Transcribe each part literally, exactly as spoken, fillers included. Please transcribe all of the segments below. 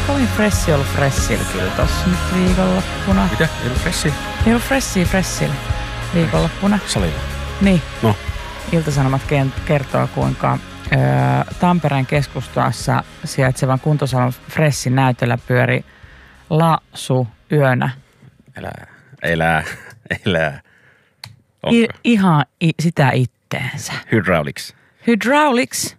kovin freshi ollut freshillä kyllä tossa nyt viikonloppuna. Mitä? Ei ollut freshi? Ei ollut freshia freshillä viikonloppuna. Salilla? Niin. No. Ilta-Sanomat kertoo, kuinka ö, Tampereen keskustassa sijaitsevan kuntosalon Freshin näytöllä pyöri Lasu yönä. Elää, elää, elää. I, ihan i, sitä itteensä. Hydraulics. Hydraulics.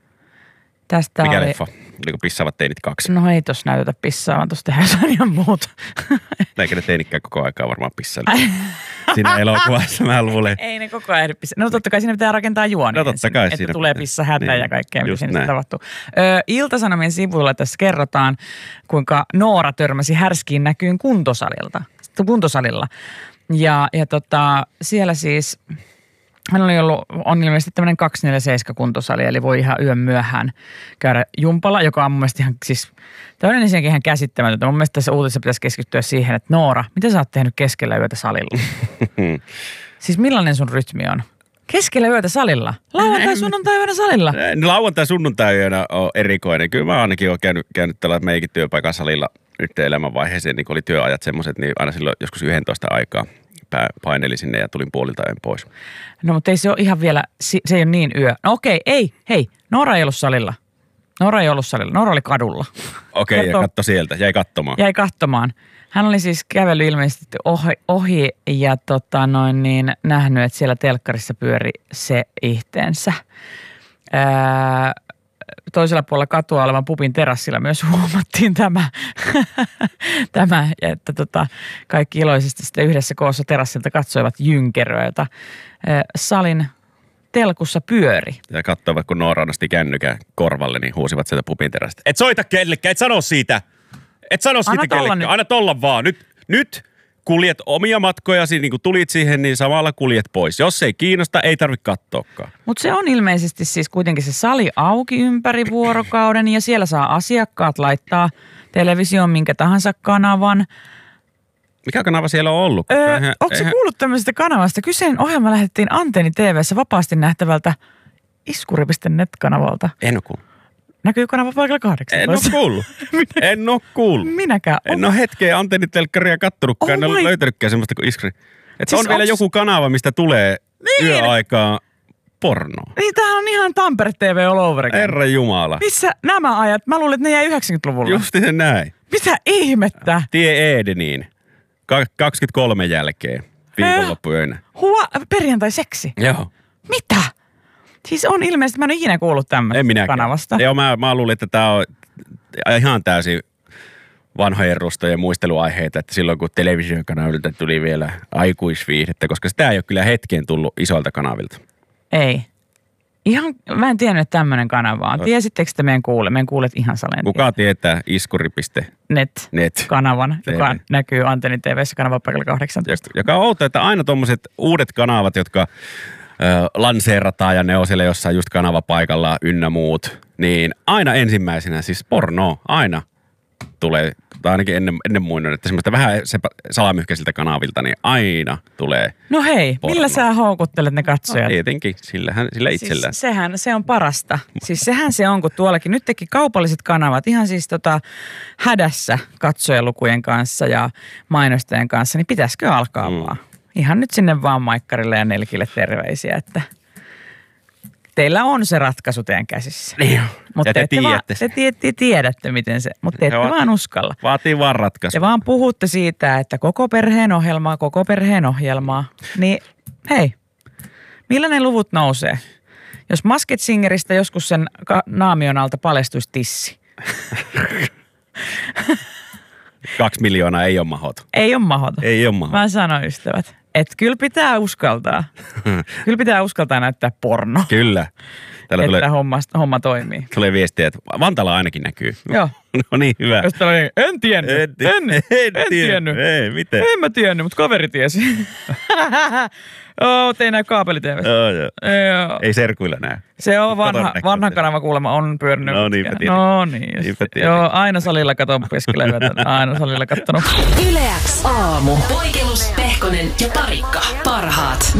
Tästä Mikä oli... leffa? Oliko Pissaavat teinit kaksi? No ei tossa näytetä pissaavan, tossa tehdään ihan muuta. Eikä ne teinitkään koko aikaa varmaan pissailla. Siinä elokuvassa mä luulen. Ei ne koko ajan ehdi pissa. No totta kai siinä pitää rakentaa juoni. No totta kai. Että siinä tulee pitää. pissa hätä niin, ja kaikkea, mitä siinä näin. tapahtuu. Ö, Ilta-Sanomien sivuilla tässä kerrotaan, kuinka Noora törmäsi härskiin näkyyn kuntosalilta. Kuntosalilla. Ja, ja tota, siellä siis... Hän oli ollut, on ilmeisesti tämmöinen kaksisataaneljäkymmentäseitsemän kuntosali, eli voi ihan yön myöhään käydä jumpalla, joka on mun mielestä ihan siis, tämmöinen ensinnäkin ihan käsittämätöntä. Mun mielestä tässä uutisessa pitäisi keskittyä siihen, että Noora, mitä sä oot tehnyt keskellä yötä salilla? Siis millainen sun rytmi on? Keskellä yötä salilla? Lauantai sunnuntai yönä salilla? Lauantai sunnuntai yönä on erikoinen. Kyllä mä ainakin oon käynyt, käynyt tällä meikin työpaikan salilla yhteen elämänvaiheeseen, niin kun oli työajat semmoiset, niin aina silloin joskus yksitoista aikaa painelin sinne ja tulin puolilta en pois. No mutta ei se ole ihan vielä, se ei ole niin yö. No okei, ei, hei, Noora ei ollut salilla. Noora ei ollut salilla, Noora oli kadulla. Okei, Kertoo, ja katso sieltä, jäi katsomaan. Jäi katsomaan. Hän oli siis kävellyt ilmeisesti ohi, ohi ja tota noin niin, nähnyt, että siellä telkkarissa pyöri se ihteensä. Ää, toisella puolella katua olevan pubin terassilla myös huomattiin tämä, tämä että tota, kaikki iloisesti sitten yhdessä koossa terassilta katsoivat jynkeröitä. Salin telkussa pyöri. Ja katsoivat, kun Noora nosti kännykän korvalle, niin huusivat sieltä pubin terasta. Et soita kellekään, et sano siitä. Et sano siitä kellekään. Anna tolla vaan. Nyt, nyt kuljet omia matkojasi, niin kun tulit siihen, niin samalla kuljet pois. Jos ei kiinnosta, ei tarvitse katsoakaan. Mutta se on ilmeisesti siis kuitenkin se sali auki ympäri vuorokauden ja siellä saa asiakkaat laittaa televisioon minkä tahansa kanavan. Mikä kanava siellä on ollut? Öö, eihän, onko se eihän... kuullut tämmöisestä kanavasta? Kyseinen ohjelma lähetettiin Antenni T V:ssä vapaasti nähtävältä iskuri piste net-kanavalta. En ole kuullut. Näkyy kanava paikalla kahdeksan. En ole kuullut. En ole kuullut. Minäkään. En ole hetkeä antennitelkkaria kattonutkaan. En ole löytänytkään semmoista kuin iskuri. Että siis on vielä onks... joku kanava, mistä tulee niin. Yöaikaa pornoa. Niin, tämähän on ihan Tampere T V all over again. Herra Jumala. Missä nämä ajat? Mä luulen, että ne jäi yhdeksänkymmentäluvulla. Justi se näin. Mitä ihmettä? Tie Edeniin. kaksikymmentäkolme jälkeen. Viikonloppuyönä. Hua, perjantai-seksi? Joo. Mitä? Siis on ilmeisesti, mä en ole ikinä kuullut tämmöistä kanavasta. Joo, mä, mä luulin, että tää on ihan täysin vanhojen rustojen muisteluaiheita, että silloin kun televisiokanavilta tuli vielä aikuisviihdettä, koska sitä ei ole kyllä hetkeen tullut isoilta kanavilta. Ei. Ihan, mä en tiennyt, että tämmöinen kanava on. Tiesittekö te meidän kuule? Meidän kuulet ihan salen. Kuka tietää iskuri piste net Net. Kanavan, joka näkyy Antenni T V:ssä kanavapaikalla kahdeksantoista. Joka on outo, että aina tommoset uudet kanavat, jotka ö, lanseerataan ja ne on siellä jossain just kanavapaikalla ynnä muut, niin aina ensimmäisenä siis porno aina tulee, tai ainakin ennen, ennen muinoin, että semmoista vähän salamyhkäisiltä kanavilta, niin aina tulee No hei, porno. Millä sä houkuttelet ne katsojat? No, tietenkin, sillähän, sillä itsellään. Siis sehän se on parasta. Siis sehän se on, kun tuollakin nyt teki kaupalliset kanavat ihan siis tota hädässä katsojalukujen kanssa ja mainostajan kanssa, niin pitäisikö alkaa mm. vaan? Ihan nyt sinne vaan Maikkarille ja Nelkille terveisiä, että teillä on se ratkaisu teidän käsissä. Niin mutta te, te tiedätte te, te, te tiedätte, miten se, mutta te ette va- vaan uskalla. Vaatii vaan ratkaisu. Te vaan puhutte siitä, että koko perheen ohjelmaa, koko perheen ohjelmaa. Niin hei, millainen luvut nousee? Jos Masked Singeristä joskus sen ka- naamion alta paljastuisi tissi. Kaksi miljoonaa ei ole mahdoton. Ei ole mahdoton. Ei ole mahdoton. Mä sanon ystävät. Että kyllä pitää uskaltaa. Kyllä pitää uskaltaa näyttää porno. Kyllä. Täällä että tulee, homma, homma toimii. Tulee viestiä, että Vantaalla ainakin näkyy. Joo. No niin, hyvä. Jos oli, en tiennyt. En, en, en, en tiennyt. Ei, miten? En mä tiennyt, mutta kaveri tiesi. Joo, ei näy kaapeli T V:ssä. Joo, joo. Ei serkuilla näy. Se on vanha, vanha kanava kuulemma, on pyörinyt. No niinpä tiedän. No niin. Niinpä joo, aina salilla katon peskelevät. Aina salilla kattonut. Yle X aamu. Poikelus, Pehkonen ja Parikka. Parhaat